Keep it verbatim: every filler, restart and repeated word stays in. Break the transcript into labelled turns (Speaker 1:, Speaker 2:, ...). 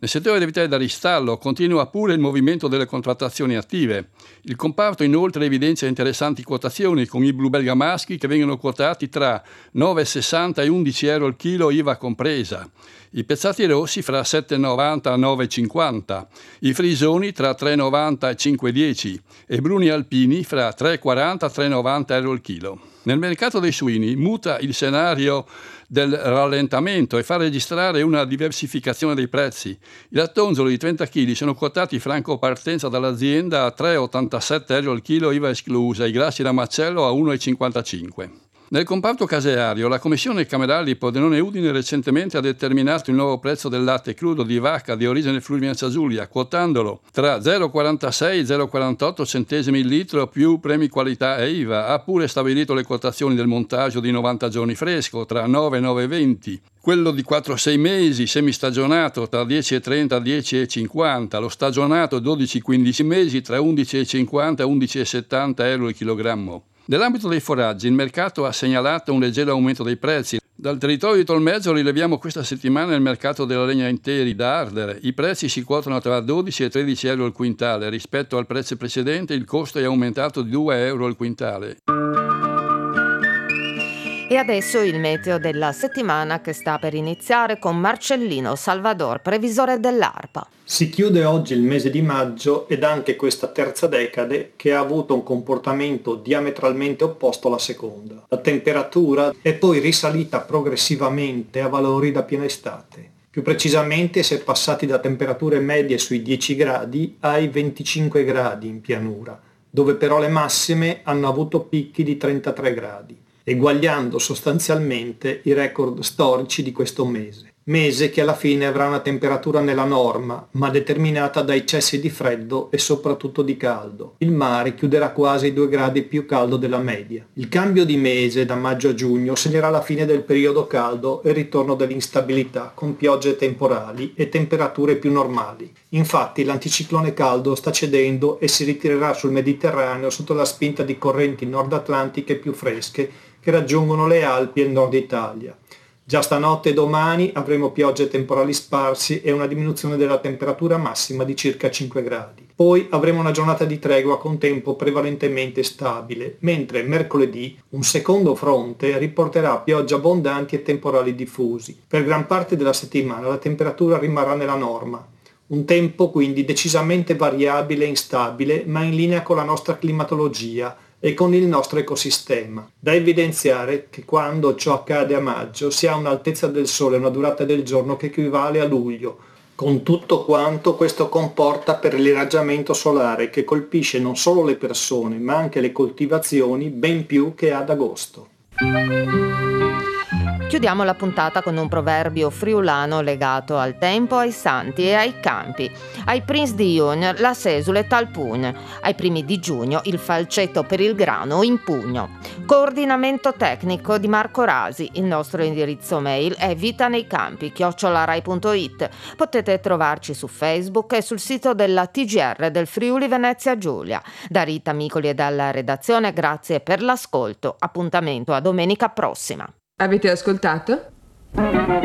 Speaker 1: Nel settore dei vitelli da ristallo continua pure il movimento delle contrattazioni attive. Il comparto inoltre evidenzia interessanti quotazioni con i Blue Belga maschi che vengono quotati tra nove virgola sessanta e undici euro al chilo I V A compresa. I pezzati rossi fra sette virgola novanta e nove virgola cinquanta, i frisoni tra tre virgola novanta e cinque virgola dieci e bruni alpini fra tre virgola quaranta e tre virgola novanta euro al chilo. Nel mercato dei suini muta il scenario del rallentamento e fa registrare una diversificazione dei prezzi. I lattonzoli di trenta chili sono quotati franco partenza dall'azienda a tre virgola ottantasette euro al chilo I V A esclusa, i grassi da macello a uno virgola cinquantacinque. Nel comparto caseario, la Commissione Camerale di Pordenone Udine recentemente ha determinato il nuovo prezzo del latte crudo di vacca di origine Friuli Venezia Giulia, quotandolo tra zero virgola quarantasei e zero virgola quarantotto centesimi il litro più premi qualità e I V A. Ha pure stabilito le quotazioni del montaggio di novanta giorni fresco tra nove e nove virgola venti, quello di quattro sei mesi semistagionato tra dieci virgola trenta e dieci virgola cinquanta, lo stagionato dodici quindici mesi tra undici virgola cinquanta e undici virgola settanta euro al chilogrammo. Nell'ambito dei foraggi, il mercato ha segnalato un leggero aumento dei prezzi. Dal territorio di Tolmezzo rileviamo questa settimana il mercato della legna interi da ardere. I prezzi si quotano tra dodici e tredici euro al quintale. Rispetto al prezzo precedente il costo è aumentato di due euro al quintale.
Speaker 2: E adesso il meteo della settimana che sta per iniziare con Marcellino Salvador, previsore dell'ARPA.
Speaker 3: Si chiude oggi il mese di maggio ed anche questa terza decade che ha avuto un comportamento diametralmente opposto alla seconda. La temperatura è poi risalita progressivamente a valori da piena estate. Più precisamente si è passati da temperature medie sui dieci gradi ai venticinque gradi in pianura, dove però le massime hanno avuto picchi di trentatré gradi, eguagliando sostanzialmente i record storici di questo mese. Mese che alla fine avrà una temperatura nella norma, ma determinata da eccessi di freddo e soprattutto di caldo. Il mare chiuderà quasi due gradi più caldo della media. Il cambio di mese da maggio a giugno segnerà la fine del periodo caldo e il ritorno dell'instabilità, con piogge temporali e temperature più normali. Infatti l'anticiclone caldo sta cedendo e si ritirerà sul Mediterraneo sotto la spinta di correnti nord-atlantiche più fresche che raggiungono le Alpi e il nord Italia. Già stanotte e domani avremo piogge temporali sparsi e una diminuzione della temperatura massima di circa cinque gradi. Poi avremo una giornata di tregua con tempo prevalentemente stabile, mentre mercoledì un secondo fronte riporterà piogge abbondanti e temporali diffusi. Per gran parte della settimana la temperatura rimarrà nella norma. Un tempo quindi decisamente variabile e instabile, ma in linea con la nostra climatologia e con il nostro ecosistema. Da evidenziare che quando ciò accade a maggio si ha un'altezza del sole e una durata del giorno che equivale a luglio, con tutto quanto questo comporta per l'irraggiamento solare che colpisce non solo le persone ma anche le coltivazioni ben più che ad agosto.
Speaker 2: Chiudiamo la puntata con un proverbio friulano legato al tempo, ai santi e ai campi. Ai prins di iun la sesule tal pugn, ai primi di giugno il falcetto per il grano in pugno. Coordinamento tecnico di Marco Rasi. Il nostro indirizzo mail è vitanei-campi chiocciola rai punto it. Potete trovarci su Facebook e sul sito della T G R del Friuli Venezia Giulia. Da Rita Micoli e dalla redazione grazie per l'ascolto. Appuntamento a domenica prossima.
Speaker 4: Avete ascoltato?